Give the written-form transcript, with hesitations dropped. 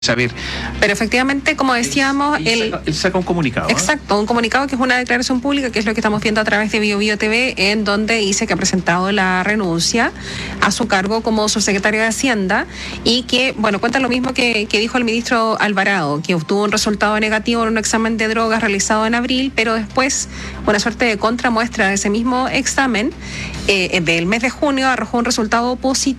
saber. Pero efectivamente, como decíamos, él saca un comunicado. Exacto, un comunicado que es una declaración pública, que es lo que estamos viendo a través de BioBio TV, en donde dice que ha presentado la renuncia a su cargo como subsecretario de Hacienda y que, bueno, cuenta lo mismo que dijo el ministro Alvarado, que obtuvo un resultado negativo en un examen de drogas realizado en abril, pero después, una suerte de contramuestra de ese mismo examen del mes de junio, arrojó un resultado positivo